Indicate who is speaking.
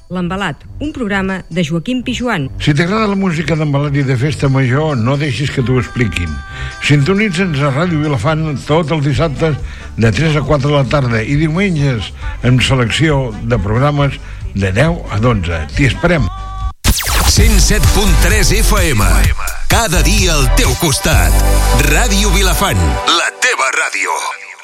Speaker 1: L'Embalat, un programa de Joaquim Pijuan.
Speaker 2: Si t'agrada la música d'embalat i de festa major, no deixis que t'ho expliquin. Sintonitza'ns a Ràdio Vilafant tots els dissabtes de 3 a 4 de la tarda i diumenges amb selecció de programes de 10 a 12. T'hi esperem.
Speaker 3: 107.3 FM. Cada dia al teu costat. Ràdio Vilafant, la teva ràdio.